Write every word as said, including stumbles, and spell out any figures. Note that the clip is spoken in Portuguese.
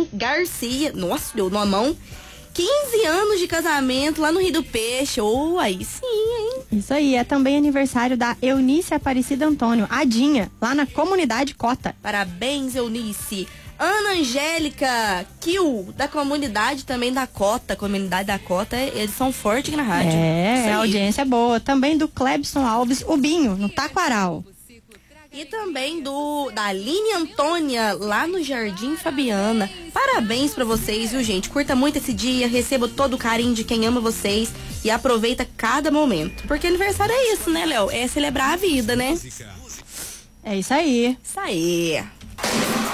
William Garcia. Nossa, deu na mão. quinze anos de casamento lá no Rio do Peixe. Oh, aí sim, hein? Isso aí, é também aniversário da Eunice Aparecida Antônio, Adinha, lá na comunidade Cota. Parabéns, Eunice. Ana Angélica Kiel, da comunidade também da Cota. Comunidade da Cota, eles são fortes aqui na rádio. É, a audiência é boa. Também do Clebson Alves, o Binho, no Taquaral. E também do da Aline Antônia, lá no Jardim Fabiana. Parabéns pra vocês, viu, gente? Curta muito esse dia, receba todo o carinho de quem ama vocês e aproveita cada momento. Porque aniversário é isso, né, Léo? É celebrar a vida, né? É isso aí. Isso aí.